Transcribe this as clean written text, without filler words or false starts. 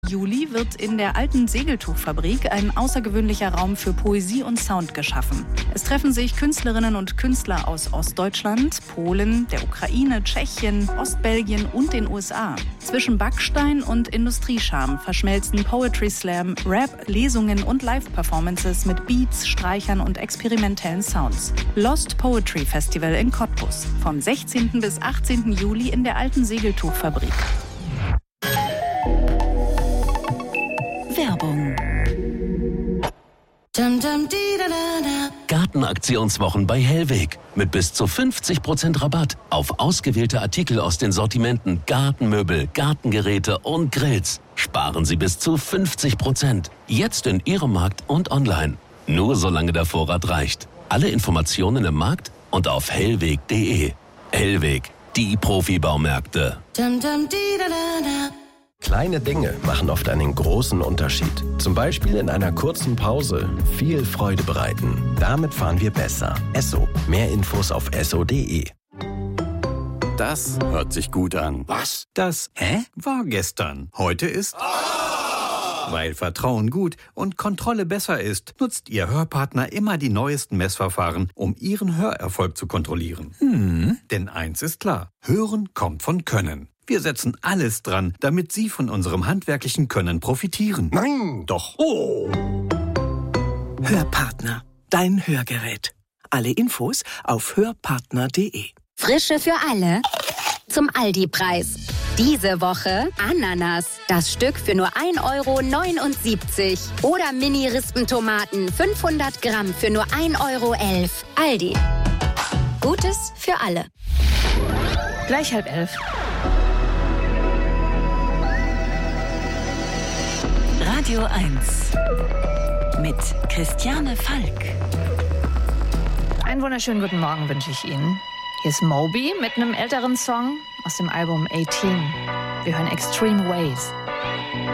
Juli wird in der alten Segeltuchfabrik ein außergewöhnlicher Raum für Poesie und Sound geschaffen. Es treffen sich Künstlerinnen und Künstler aus Ostdeutschland, Polen, der Ukraine, Tschechien, Ostbelgien und den USA. Zwischen Backstein und Industriescharm verschmelzen Poetry Slam, Rap, Lesungen und Live-Performances mit Beats, Streichern und experimentellen Sounds. Lost Poetry Festival in Cottbus. Vom 16. bis 18. Juli in der alten Segeltuchfabrik. Werbung. Gartenaktionswochen bei Hellweg. Mit bis zu 50% Rabatt auf ausgewählte Artikel aus den Sortimenten Gartenmöbel, Gartengeräte und Grills. Sparen Sie bis zu 50%. Jetzt in Ihrem Markt und online. Nur solange der Vorrat reicht. Alle Informationen im Markt und auf hellweg.de. Hellweg, die Profibaumärkte. Kleine Dinge machen oft einen großen Unterschied. Zum Beispiel in einer kurzen Pause viel Freude bereiten. Damit fahren wir besser. Esso. Mehr Infos auf esso.de. Das hört sich gut an. Was? Das war gestern. Heute ist... Weil Vertrauen gut und Kontrolle besser ist, nutzt Ihr Hörpartner immer die neuesten Messverfahren, um Ihren Hörerfolg zu kontrollieren. Denn eins ist klar, Hören kommt von Können. Wir setzen alles dran, damit Sie von unserem handwerklichen Können profitieren. Nein! Doch. Hörpartner, dein Hörgerät. Alle Infos auf hörpartner.de. Frische für alle zum Aldi-Preis. Diese Woche Ananas. Das Stück für nur 1,79 €. Oder Mini-Rispentomaten 500 Gramm für nur 1,11 €. Aldi. Gutes für alle. Gleich 10:30. Radio 1 mit Christiane Falk. Einen wunderschönen guten Morgen wünsche ich Ihnen. Hier ist Moby mit einem älteren Song aus dem Album 18. Wir hören Extreme Ways.